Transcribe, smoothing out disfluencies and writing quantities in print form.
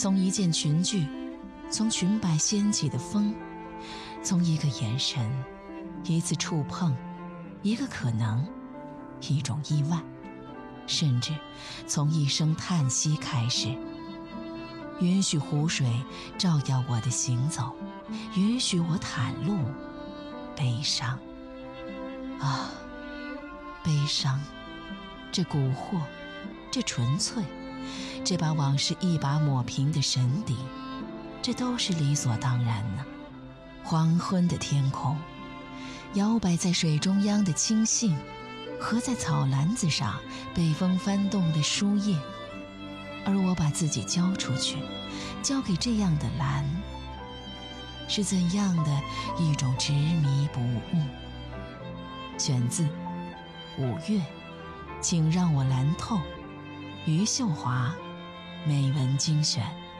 从一件裙裾，从裙摆掀起的风，从一个眼神，一次触碰，一个可能，一种意外，甚至从一声叹息开始。允许湖水照耀我的行走，允许我袒露悲伤。啊，悲伤，这蛊惑，这纯粹，这把往事一把抹平的神邸，这都是理所当然呢。黄昏的天空，摇摆在水中央的青荇，和在草篮子上被风翻动的书页，而我把自己交出去，交给这样的蓝，是怎样的一种执迷不悟。选自5月，请让我蓝透，余秀华，美文精选。